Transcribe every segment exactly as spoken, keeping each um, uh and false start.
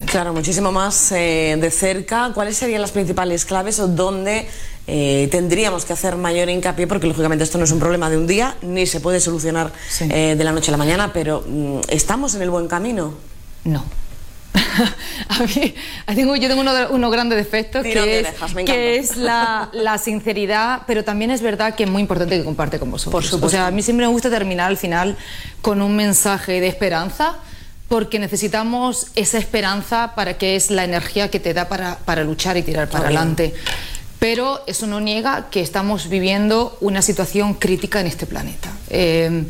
Claro, muchísimo más eh, de cerca. ¿Cuáles serían las principales claves o dónde eh, tendríamos que hacer mayor hincapié? Porque lógicamente esto no es un problema de un día, ni se puede solucionar sí. eh, de la noche a la mañana, pero ¿estamos en el buen camino? No. A mí, tengo, yo tengo uno, de, unos grandes defectos Tiro que, de es, orejas, me que es la, la sinceridad, pero también es verdad que es muy importante que comparte con vosotros. Por supuesto. O sea, a mí siempre me gusta terminar al final con un mensaje de esperanza, porque necesitamos esa esperanza para que es la energía que te da para, para luchar y tirar para adelante. Pero eso no niega que estamos viviendo una situación crítica en este planeta. Eh,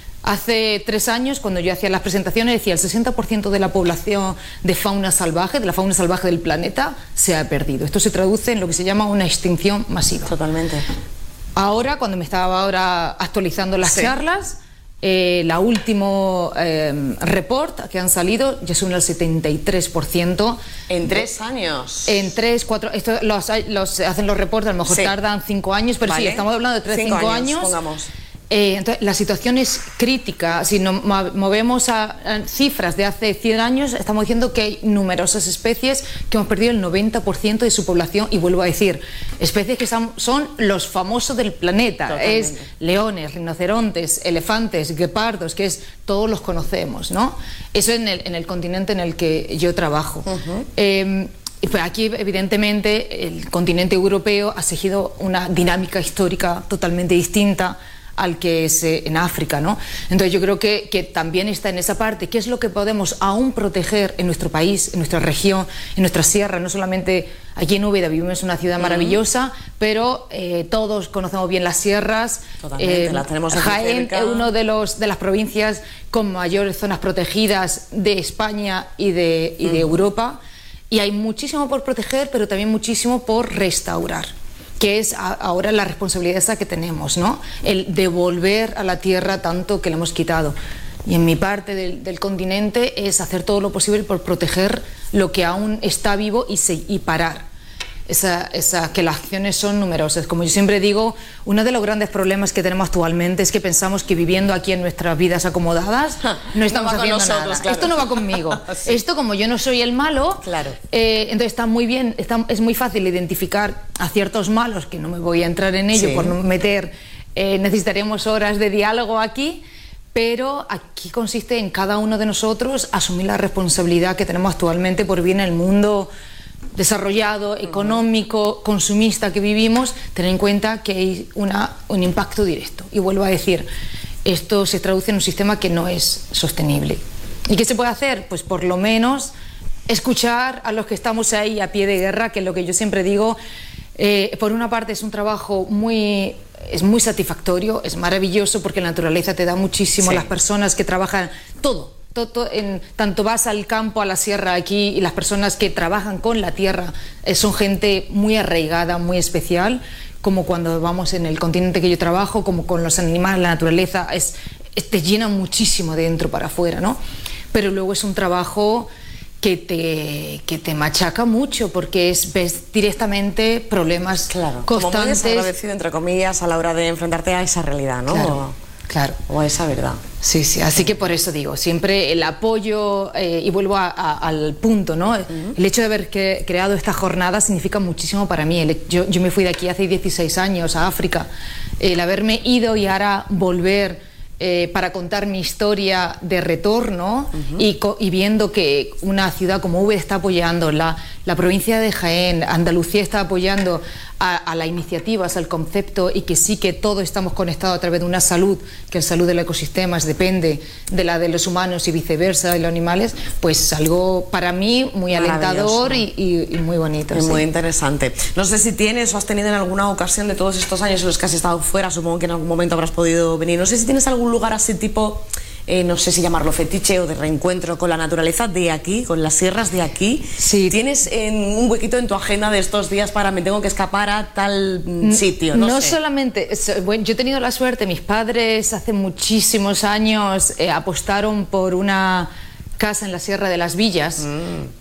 Hace tres años, cuando yo hacía las presentaciones, decía el sesenta por ciento de la población de fauna salvaje, de la fauna salvaje del planeta, se ha perdido. Esto se traduce en lo que se llama una extinción masiva. Totalmente. Ahora, cuando me estaba ahora actualizando las sí. charlas, eh, la último eh, report que han salido ya son el setenta y tres por ciento. ¿En tres años? En tres, cuatro... Esto los, los hacen los reports, a lo mejor sí. tardan cinco años, pero vale. sí, estamos hablando de tres, cinco, cinco años. años pongamos. Eh, entonces, la situación es crítica. Si nos movemos a, a cifras de hace cien años, estamos diciendo que hay numerosas especies que hemos perdido el noventa por ciento de su población, y vuelvo a decir, especies que son, son los famosos del planeta. Totalmente. Es leones, rinocerontes, elefantes, guepardos, que es todos los conocemos, ¿no? Eso en el, en el continente en el que yo trabajo. Uh-huh. eh, Pues aquí, evidentemente, el continente europeo ha seguido una dinámica histórica totalmente distinta al que es eh, en África, ¿no? Entonces yo creo que, que también está en esa parte, ¿qué es lo que podemos aún proteger en nuestro país, en nuestra región, en nuestra sierra? No solamente aquí en Úbeda, vivimos en una ciudad maravillosa, uh-huh. pero eh, todos conocemos bien las sierras. Totalmente, eh, las tenemos aquí Jaén cerca. Es una de, los, de las provincias con mayores zonas protegidas de España y de, y de uh-huh. Europa, y hay muchísimo por proteger, pero también muchísimo por restaurar, que es a, ahora la responsabilidad esa que tenemos, ¿no? El devolver a la tierra tanto que le hemos quitado. Y en mi parte del, del continente es hacer todo lo posible por proteger lo que aún está vivo y, se, y parar. Esa, esa, que las acciones son numerosas. Como yo siempre digo, uno de los grandes problemas que tenemos actualmente es que pensamos que viviendo aquí en nuestras vidas acomodadas no estamos no haciendo nosotros, nada. Claro. Esto no va conmigo. Sí. Esto, como yo no soy el malo, claro. eh, entonces está muy bien, está, es muy fácil identificar a ciertos malos, que no me voy a entrar en ello sí. por no meter, eh, necesitaríamos horas de diálogo aquí, pero aquí consiste en cada uno de nosotros asumir la responsabilidad que tenemos actualmente por bien el mundo desarrollado, económico, consumista que vivimos, tener en cuenta que hay una, un impacto directo. Y vuelvo a decir, esto se traduce en un sistema que no es sostenible. ¿Y qué se puede hacer? Pues por lo menos escuchar a los que estamos ahí a pie de guerra, que es lo que yo siempre digo. Eh, por una parte es un trabajo muy, es muy satisfactorio, es maravilloso porque la naturaleza te da muchísimo, sí. las personas que trabajan, todo. Todo, en, tanto vas al campo, a la sierra aquí, y las personas que trabajan con la tierra eh, son gente muy arraigada, muy especial, como cuando vamos en el continente que yo trabajo, como con los animales, la naturaleza, es, es, te llena muchísimo de dentro para afuera, ¿no? Pero luego es un trabajo que te, que te machaca mucho, porque es, ves directamente problemas claro, constantes. Como muy desagradecido, entre comillas, a la hora de enfrentarte a esa realidad, ¿no? Claro. Claro. O a esa verdad. Sí, sí, así que por eso digo, siempre el apoyo, eh, y vuelvo a, a, al punto, ¿no? Uh-huh. El hecho de haber que, creado esta jornada significa muchísimo para mí. El, yo, yo me fui de aquí hace dieciséis años a África. El haberme ido y ahora volver eh, para contar mi historia de retorno, uh-huh. y, y viendo que una ciudad como Úbeda está apoyando, la, la provincia de Jaén, Andalucía está apoyando a, a las iniciativas, al concepto, y que sí que todos estamos conectados a través de una salud, que la salud del ecosistema depende de la de los humanos y viceversa, de los animales, pues algo para mí muy alentador y, y, y muy bonito. Es sí. muy interesante. No sé si tienes o has tenido en alguna ocasión de todos estos años en los que has estado fuera, supongo que en algún momento habrás podido venir, no sé si tienes algún lugar así tipo... Eh, no sé si llamarlo fetiche o de reencuentro con la naturaleza de aquí, con las sierras de aquí. Sí. ¿Tienes en un huequito en tu agenda de estos días para me tengo que escapar a tal sitio? No, no sé. solamente, bueno, yo he tenido la suerte, mis padres hace muchísimos años eh, apostaron por una casa en la Sierra de las Villas, mm.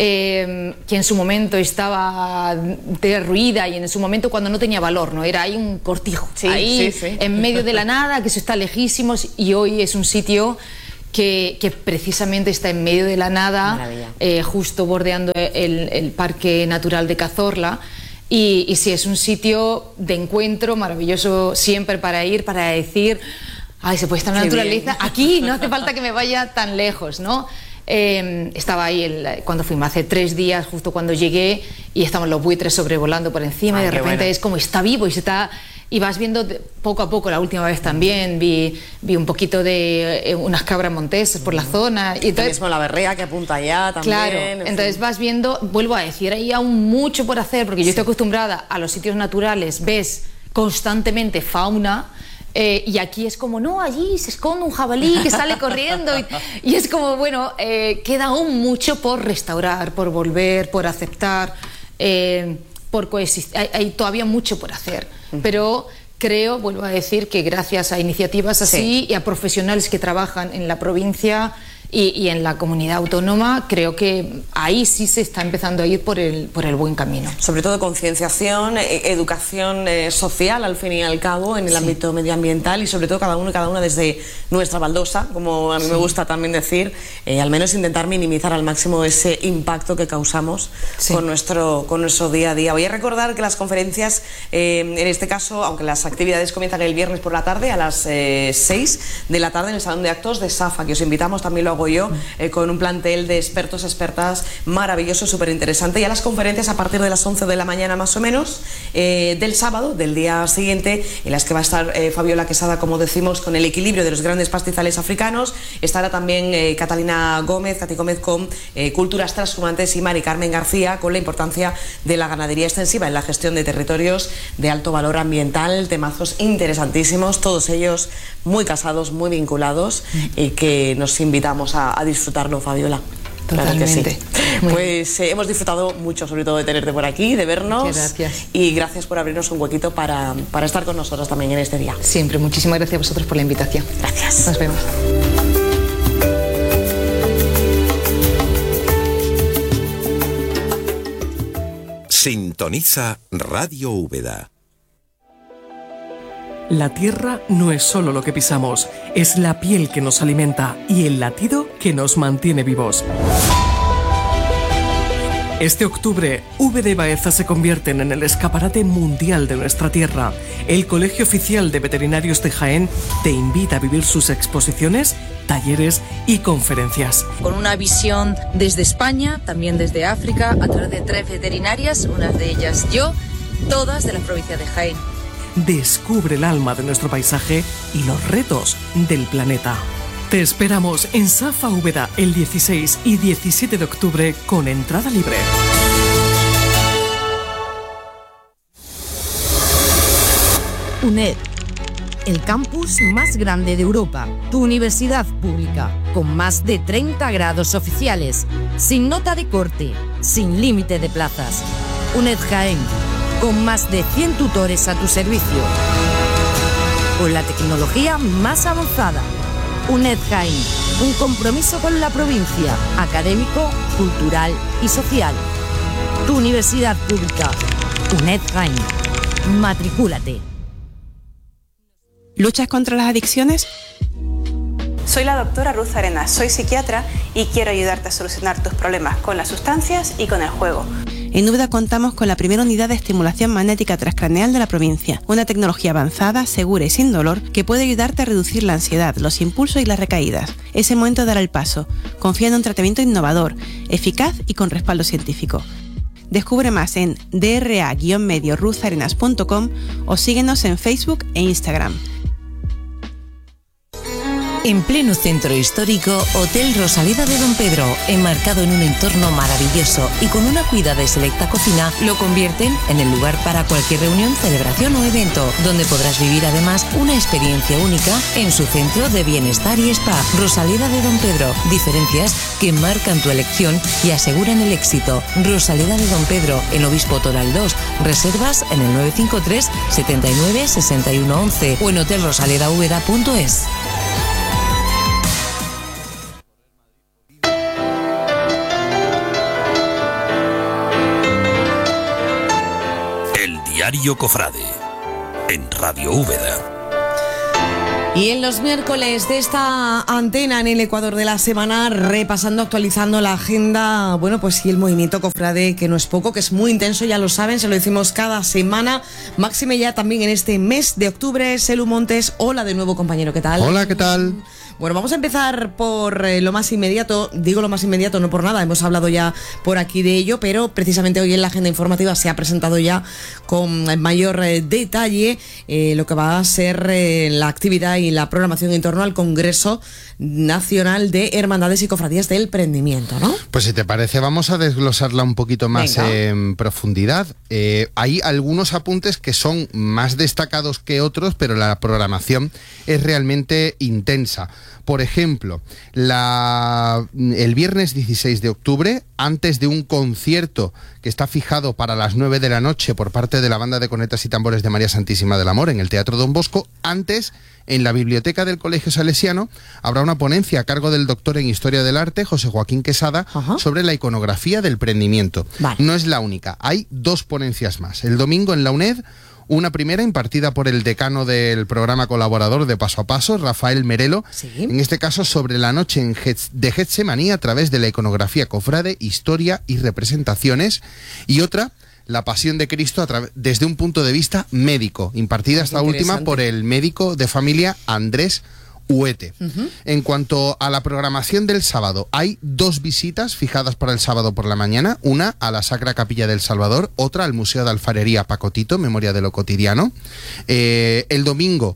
eh, que en su momento estaba derruida y en su momento cuando no tenía valor, ¿no? Era ahí un cortijo, sí, ahí sí, sí. en medio de la nada, que eso está lejísimos, y hoy es un sitio que, que precisamente está en medio de la nada, eh, justo bordeando el, el Parque Natural de Cazorla. Y, y sí, es un sitio de encuentro maravilloso siempre para ir, para decir, ay, se puede estar en la naturaleza aquí, no hace falta que me vaya tan lejos, ¿no? Eh, estaba ahí el, cuando fuimos, hace tres días, justo cuando llegué, y estaban los buitres sobrevolando por encima, ay, y de repente bueno. Es como está vivo y se está... Y vas viendo poco a poco, la última vez también vi, vi un poquito de eh, unas cabras monteses por la zona. Y entonces, mismo la berrea que apunta allá también. Claro, entonces vas viendo, vuelvo a decir, hay aún mucho por hacer, porque yo sí. estoy acostumbrada a los sitios naturales, ves constantemente fauna, eh, y aquí es como, no, allí se esconde un jabalí que sale corriendo, y, y es como, bueno, eh, queda aún mucho por restaurar, por volver, por aceptar, eh, por coexistir, hay, hay todavía mucho por hacer. Pero creo, vuelvo a decir, que gracias a iniciativas así sí. y a profesionales que trabajan en la provincia y, y en la comunidad autónoma, creo que ahí sí se está empezando a ir por el, por el buen camino. Sobre todo concienciación, eh, educación eh, social, al fin y al cabo, en el sí. ámbito medioambiental, y sobre todo cada uno y cada una desde nuestra baldosa, como a mí sí. me gusta también decir, eh, al menos intentar minimizar al máximo ese impacto que causamos sí. con, nuestro, con nuestro día a día. Voy a recordar que las conferencias, eh, en este caso, aunque las actividades comienzan el viernes por la tarde, a las eh, seis de la tarde en el Salón de Actos de SAFA, que os invitamos, también lo hago yo, eh, con un plantel de expertos, expertas maravilloso, súper interesante. Ya las conferencias a partir de las once de la mañana más o menos eh, del sábado, del día siguiente, en las que va a estar eh, Fabiola Quesada, como decimos, con el equilibrio de los grandes pastizales africanos. Estará también eh, Catalina Gómez, Cati Gómez, con eh, culturas transhumantes, y Mari Carmen García con la importancia de la ganadería extensiva en la gestión de territorios de alto valor ambiental. Temazos interesantísimos, todos ellos muy casados, muy vinculados, y que nos invitamos a, a disfrutarlo, Fabiola. Totalmente. Claro que sí. Pues eh, hemos disfrutado mucho, sobre todo, de tenerte por aquí, de vernos. Muchas gracias. Y gracias por abrirnos un huequito para, para estar con nosotros también en este día. Siempre. Muchísimas gracias a vosotros por la invitación. Gracias. Nos vemos. Sintoniza Radio Úbeda. La tierra no es solo lo que pisamos, es la piel que nos alimenta y el latido que nos mantiene vivos. Este octubre, Úbeda y Baeza se convierten en el escaparate mundial de nuestra tierra. El Colegio Oficial de Veterinarios de Jaén te invita a vivir sus exposiciones, talleres y conferencias. Con una visión desde España, también desde África, a través de tres veterinarias, una de ellas yo, todas de la provincia de Jaén. Descubre el alma de nuestro paisaje y los retos del planeta. Te esperamos en SAFA Úbeda el dieciséis y diecisiete de octubre con entrada libre. UNED, el campus más grande de Europa, tu universidad pública, con más de treinta grados oficiales, sin nota de corte, sin límite de plazas. UNED Jaén, con más de cien tutores a tu servicio, con la tecnología más avanzada. UNED Jaén, un compromiso con la provincia, académico, cultural y social. Tu universidad pública, UNED Jaén. Matricúlate. ¿Luchas contra las adicciones? Soy la doctora Ruth Arenas, soy psiquiatra y quiero ayudarte a solucionar tus problemas con las sustancias y con el juego. En Úbeda contamos con la primera unidad de estimulación magnética transcraneal de la provincia, una tecnología avanzada, segura y sin dolor que puede ayudarte a reducir la ansiedad, los impulsos y las recaídas. Es el momento de dar el paso. Confía en un tratamiento innovador, eficaz y con respaldo científico. Descubre más en d r a guion medio ruth arenas punto com o síguenos en Facebook e Instagram. En pleno centro histórico, Hotel Rosaleda de Don Pedro, enmarcado en un entorno maravilloso y con una cuidada y selecta cocina, lo convierten en el lugar para cualquier reunión, celebración o evento, donde podrás vivir además una experiencia única en su centro de bienestar y spa. Rosaleda de Don Pedro, diferencias que marcan tu elección y aseguran el éxito. Rosaleda de Don Pedro, en Obispo Toral dos, reservas en el nueve cinco tres, setenta y nueve, sesenta y uno once o en hotel rosaleda úbeda punto es. Diario Cofrade en Radio Úbeda. Y en los miércoles de esta antena en el Ecuador de la semana, repasando, actualizando la agenda, bueno, pues sí, el movimiento cofrade, que no es poco, que es muy intenso, ya lo saben, se lo decimos cada semana, máxime ya también en este mes de octubre. Selu Montes, hola de nuevo, compañero, ¿qué tal? Hola, ¿qué tal? Bueno, vamos a empezar por eh, lo más inmediato. Digo lo más inmediato no por nada, hemos hablado ya por aquí de ello, pero precisamente hoy en la agenda informativa se ha presentado ya con mayor eh, detalle eh, lo que va a ser eh, la actividad y la programación en torno al Congreso Nacional de Hermandades y Cofradías del Prendimiento, ¿no? Pues si te parece, vamos a desglosarla un poquito más Venga. en profundidad. Eh, hay algunos apuntes que son más destacados que otros, pero la programación es realmente intensa. Por ejemplo, la, el viernes dieciséis de octubre, antes de un concierto que está fijado para las nueve de la noche por parte de la Banda de Cornetas y Tambores de María Santísima del Amor en el Teatro Don Bosco, antes, en la biblioteca del Colegio Salesiano, habrá una ponencia a cargo del doctor en Historia del Arte, José Joaquín Quesada, Ajá. sobre la iconografía del prendimiento. Vale. No es la única, hay dos ponencias más. El domingo en la UNED, una primera impartida por el decano del programa colaborador de Paso a Paso, Rafael Merelo, ¿Sí? en este caso sobre la noche en Gets- de Getsemaní a través de la iconografía cofrade, historia y representaciones, y otra, la Pasión de Cristo a tra- desde un punto de vista médico, impartida esta última por el médico de familia Andrés Huete. Uh-huh. En cuanto a la programación del sábado, hay dos visitas fijadas para el sábado por la mañana, una a la Sacra Capilla del Salvador, otra al Museo de Alfarería Pacotito, Memoria de lo Cotidiano. Eh, el domingo,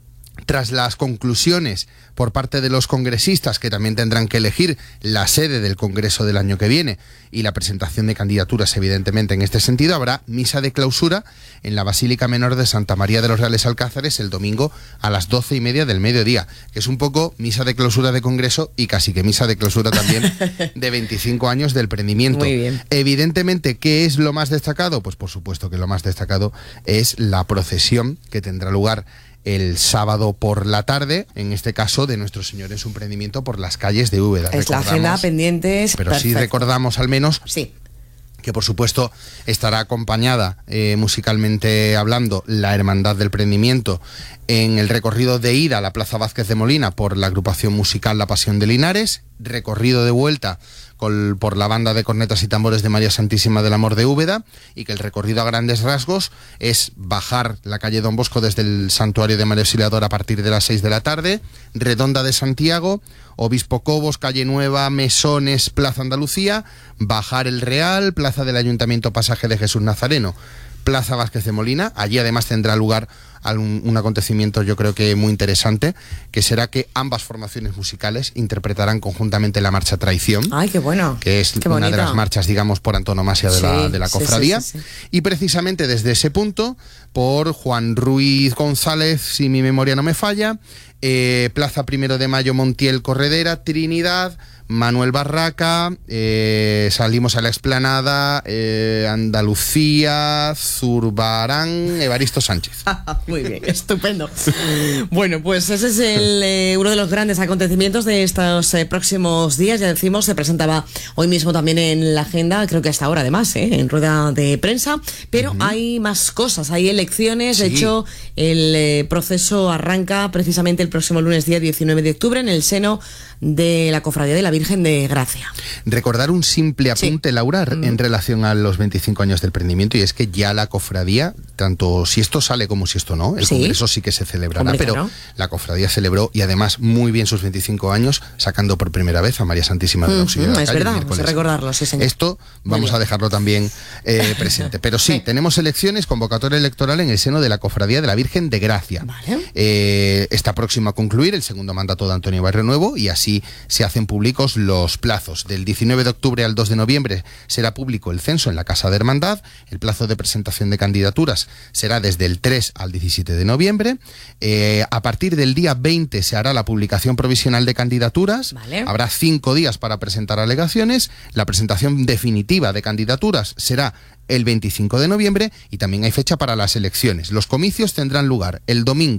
tras las conclusiones por parte de los congresistas, que también tendrán que elegir la sede del Congreso del año que viene, y la presentación de candidaturas, evidentemente, en este sentido, habrá misa de clausura en la Basílica Menor de Santa María de los Reales Alcázares el domingo a las doce y media del mediodía, que es un poco misa de clausura de Congreso y casi que misa de clausura también de veinticinco años del prendimiento. Muy bien. Evidentemente, ¿qué es lo más destacado? Pues por supuesto que lo más destacado es la procesión que tendrá lugar el sábado por la tarde, en este caso de Nuestro Señor en su prendimiento por las calles de Úbeda. Es la agenda pendiente. Pero perfecto. sí recordamos al menos sí. que por supuesto estará acompañada eh, musicalmente hablando la Hermandad del Prendimiento en el recorrido de ida a la Plaza Vázquez de Molina por la agrupación musical La Pasión de Linares, recorrido de vuelta con, por la Banda de Cornetas y Tambores de María Santísima del Amor de Úbeda, y que el recorrido a grandes rasgos es bajar la calle Don Bosco desde el Santuario de María Auxiliadora a partir de las seis de la tarde, Redonda de Santiago, Obispo Cobos, Calle Nueva, Mesones, Plaza Andalucía, bajar el Real, Plaza del Ayuntamiento, Pasaje de Jesús Nazareno, Plaza Vázquez de Molina. Allí además tendrá lugar un, un acontecimiento yo creo que muy interesante, que será que ambas formaciones musicales interpretarán conjuntamente la marcha Traición. ¡Ay, qué bueno! Que es qué una bonita. de las marchas, digamos, por antonomasia de, sí, la, de la cofradía. Sí, sí, sí, sí. Y precisamente desde ese punto, por Juan Ruiz González, si mi memoria no me falla, eh, Plaza Primero de Mayo, Montiel, Corredera, Trinidad, Manuel Barraca, eh, salimos a la Explanada, eh, Andalucía, Zurbarán, Evaristo Sánchez. Muy bien, estupendo. Bueno, pues ese es el, eh, uno de los grandes acontecimientos de estos eh, próximos días. Ya decimos, se presentaba hoy mismo también en la agenda, creo que hasta ahora además, eh, en rueda de prensa, pero uh-huh. hay más cosas, hay elecciones. Sí. De hecho, el eh, proceso arranca precisamente el próximo lunes, día diecinueve de octubre, en el seno de la Cofradía de la Virgen de Gracia. Recordar un simple apunte, sí. Laura, mm. en relación a los veinticinco años del prendimiento, y es que ya la cofradía, tanto si esto sale como si esto no, el sí. Congreso sí que se celebrará, Hombre, pero claro. la cofradía celebró, y además muy bien, sus veinticinco años, sacando por primera vez a María Santísima del Auxilio. Mm-hmm, es calle, verdad, vamos a recordarlo, sí, señor. Esto vamos a dejarlo también eh, presente. Pero sí, sí, tenemos elecciones, convocatoria electoral en el seno de la Cofradía de la Virgen de Gracia. Vale. Eh, está próximo a concluir el segundo mandato de Antonio Barrio Nuevo, y así se hacen públicos los plazos. Del diecinueve de octubre al dos de noviembre será público el censo en la Casa de Hermandad. El plazo de presentación de candidaturas será desde el tres al diecisiete de noviembre. Eh, a partir del día veinte se hará la publicación provisional de candidaturas. Vale. Habrá cinco días para presentar alegaciones. La presentación definitiva de candidaturas será el veinticinco de noviembre, y también hay fecha para las elecciones. Los comicios tendrán lugar el domingo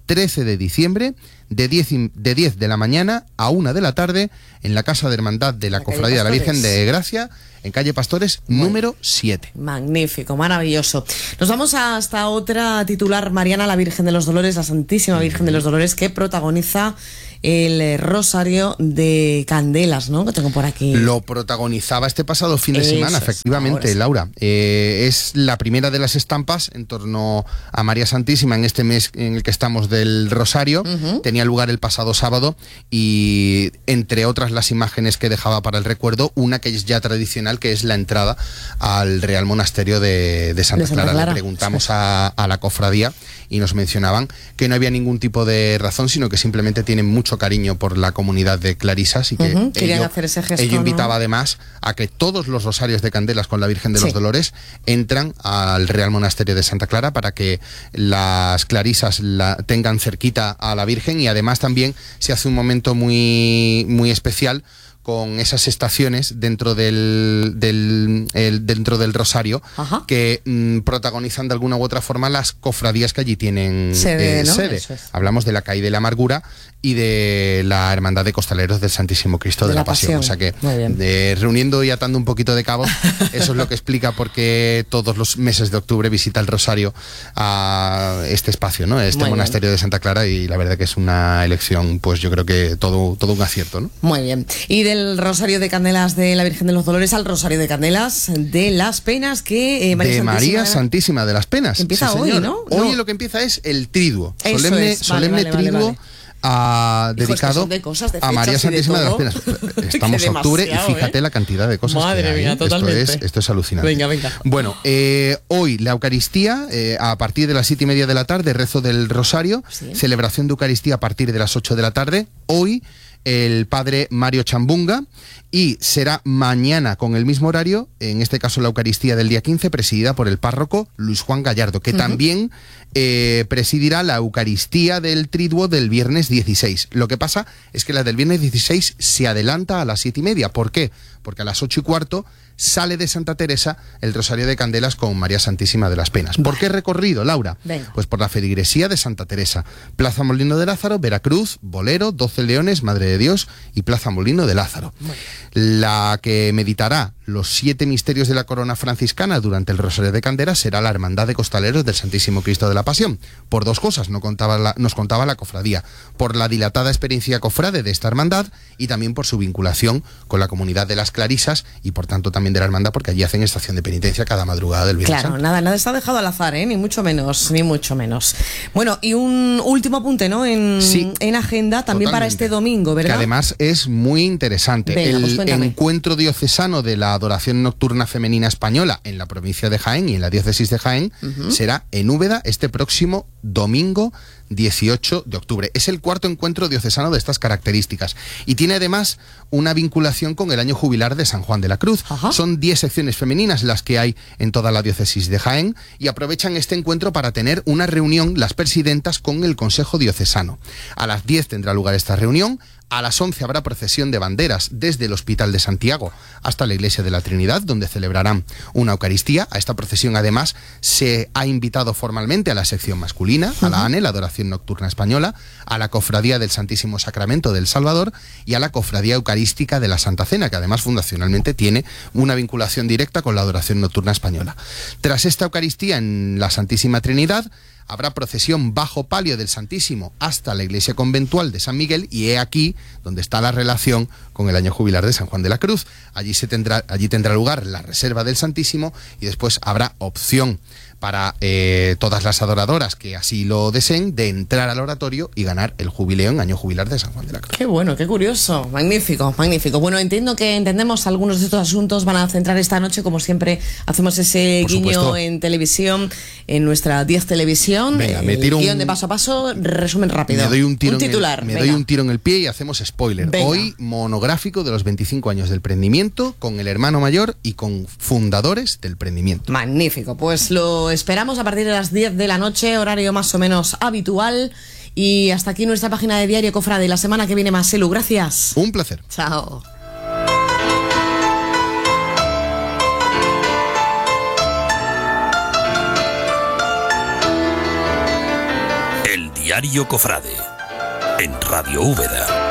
trece de diciembre, de diez, de diez de la mañana a una de la tarde, en la Casa de Hermandad de la, la Cofradía de la Virgen de Gracia, en calle Pastores, bueno, número siete. Magnífico, maravilloso. Nos vamos hasta otra titular, Mariana, la Virgen de los Dolores, la Santísima Virgen de los Dolores, que protagoniza el Rosario de Candelas, ¿no? Que tengo por aquí. Lo protagonizaba este pasado fin de Eso semana, es, efectivamente, sí. Laura. Eh, es la primera de las estampas en torno a María Santísima en este mes en el que estamos del Rosario. Uh-huh. Tenía lugar el pasado sábado y, entre otras las imágenes que dejaba para el recuerdo, una que es ya tradicional, que es la entrada al Real Monasterio de, de, Santa, de Santa Clara. Clara. Le preguntamos a, a la cofradía y nos mencionaban que no había ningún tipo de razón, sino que simplemente tienen mucho cariño por la comunidad de clarisas y que uh-huh. ello, hacer ese gesto, ello invitaba, ¿no?, además a que todos los rosarios de candelas con la Virgen de sí. los Dolores entran al Real Monasterio de Santa Clara para que las clarisas la tengan cerquita a la Virgen, y además también se hace un momento muy, muy especial con esas estaciones dentro del, del, el, dentro del Rosario. Ajá. Que mm, protagonizan de alguna u otra forma las cofradías que allí tienen sede. Eh, ¿no? sede. Es. Hablamos de la Caída y la Amargura y de la Hermandad de Costaleros del Santísimo Cristo de, de la, la Pasión. Pasión. O sea que, de, reuniendo y atando un poquito de cabos, eso es lo que explica por qué todos los meses de octubre visita el Rosario a este espacio, ¿no? Este Muy monasterio bien. de Santa Clara, y la verdad que es una elección, pues yo creo que todo, todo un acierto, ¿no? Muy bien. Y de el Rosario de Candelas de la Virgen de los Dolores al Rosario de Candelas de las Penas, que eh, María de Santísima, María Santísima de las Penas. Empieza sí, hoy, ¿no? Hoy no. lo que empieza es el triduo, Eso solemne, es. vale, solemne vale, triduo. Vale, vale. A, dedicado de cosas, de a María Santísima de, de las Penas. Estamos en octubre y fíjate ¿eh? la cantidad de cosas Madre que hay. mía, totalmente. Esto es, esto es alucinante. Venga, venga. Bueno, eh, hoy la Eucaristía, eh, a partir de las siete y media de la tarde, rezo del Rosario, ¿sí? Celebración de Eucaristía a partir de las ocho de la tarde. Hoy el padre Mario Chambunga, y será mañana con el mismo horario, en este caso la Eucaristía del día quince, presidida por el párroco Luis Juan Gallardo, que uh-huh. también eh, presidirá la Eucaristía del Triduo del viernes dieciséis. Lo que pasa es que la del viernes dieciséis se adelanta a las siete y media. ¿Por qué? Porque a las ocho y cuarto sale de Santa Teresa el Rosario de Candelas con María Santísima de las Penas. ¿Por qué recorrido, Laura? Venga. Pues por la feligresía de Santa Teresa, Plaza Molino de Lázaro, Veracruz, Bolero, Doce Leones, Madre de Dios y Plaza Molino de Lázaro. La que meditará los siete misterios de la corona franciscana durante el Rosario de Candelas será la Hermandad de Costaleros del Santísimo Cristo de la Pasión. Por dos cosas no contaba la, nos contaba la cofradía: por la dilatada experiencia cofrade de esta hermandad, y también por su vinculación con la comunidad de las clarisas, y por tanto también de la hermandad, porque allí hacen estación de penitencia cada madrugada del Viernes Claro, Santo. nada, nada está dejado al azar, ¿eh? Ni mucho menos, ni mucho menos. Bueno, y un último apunte, ¿no? En, sí, en agenda, también totalmente. Para este domingo, ¿verdad? Que además es muy interesante. Venga, el pues encuentro diocesano de la adoración nocturna femenina española en la provincia de Jaén y en la diócesis de Jaén uh-huh. será en Úbeda este próximo domingo dieciocho de octubre. Es el cuarto encuentro diocesano de estas características y tiene además una vinculación con el año jubilar de San Juan de la Cruz. Ajá. Son diez secciones femeninas las que hay en toda la diócesis de Jaén, y aprovechan este encuentro para tener una reunión las presidentas con el Consejo Diocesano. A las diez tendrá lugar esta reunión. A las once habrá procesión de banderas desde el Hospital de Santiago hasta la Iglesia de la Trinidad, donde celebrarán una Eucaristía. A esta procesión además se ha invitado formalmente a la sección masculina, a la A N E, la Adoración Nocturna Española, a la Cofradía del Santísimo Sacramento del Salvador y a la Cofradía Eucarística de la Santa Cena, que además fundacionalmente tiene una vinculación directa con la Adoración Nocturna Española. Tras esta Eucaristía en la Santísima Trinidad, habrá procesión bajo palio del Santísimo hasta la iglesia conventual de San Miguel, y he aquí donde está la relación con el año jubilar de San Juan de la Cruz. Allí, se tendrá, allí tendrá lugar la reserva del Santísimo, y después habrá opción para eh, todas las adoradoras que así lo deseen de entrar al oratorio y ganar el jubileo en año jubilar de San Juan de la Cruz. Qué bueno, qué curioso, magnífico, magnífico. Bueno, entiendo que entendemos algunos de estos asuntos van a centrar esta noche, como siempre hacemos ese Por guiño supuesto. en televisión, en nuestra diez Televisión. Venga, me el tiro guión un... de paso a paso, resumen rápido. Me doy un tiro, un titular, en el, me venga. doy un tiro en el pie y hacemos spoiler. Venga. Hoy monográfico de los veinticinco años del prendimiento, con el hermano mayor y con fundadores del prendimiento. Magnífico, pues lo esperamos a partir de las diez de la noche, horario más o menos habitual. Y hasta aquí nuestra página de Diario Cofrade. La semana que viene más, Elu, gracias. Un placer. Chao. El Diario Mario Cofrade en Radio Úbeda.